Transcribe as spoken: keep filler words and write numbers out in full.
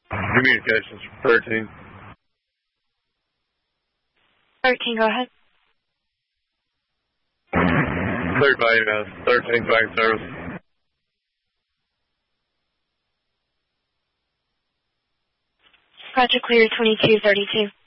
Communications thirteen. thirteen, go ahead. Cleared by E M S, thirteen flag service. Roger, clear twenty-two thirty-two.